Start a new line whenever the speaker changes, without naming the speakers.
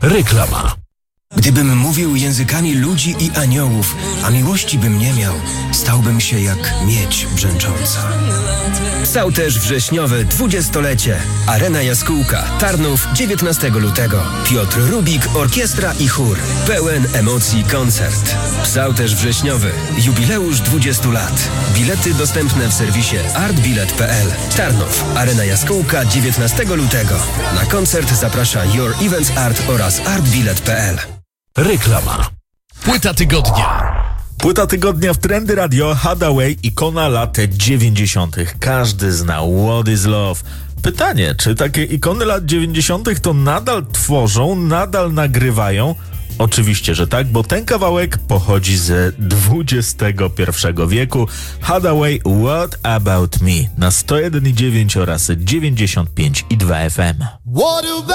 Reklama.
Gdybym mówił językami ludzi i aniołów, a miłości bym nie miał, stałbym się jak miedź brzęcząca. Psałterz wrześniowy 20-lecie. Arena Jaskółka, Tarnów, 19 lutego. Piotr Rubik, orkiestra i chór. Pełen emocji koncert. Psałterz wrześniowy. Jubileusz 20 lat. Bilety dostępne w serwisie artbilet.pl. Tarnów, Arena Jaskółka, 19 lutego. Na koncert zaprasza Your Events Art oraz artbilet.pl.
Reklama. Płyta tygodnia.
Płyta tygodnia w Trendy Radio. Hadaway, ikona lat 90. Każdy znał What is Love. Pytanie, czy takie ikony lat 90. to nadal tworzą, nadal nagrywają? Oczywiście, że tak, bo ten kawałek pochodzi ze XXI wieku. Hadaway, What About Me na 101,9 oraz 95,2 FM.
What about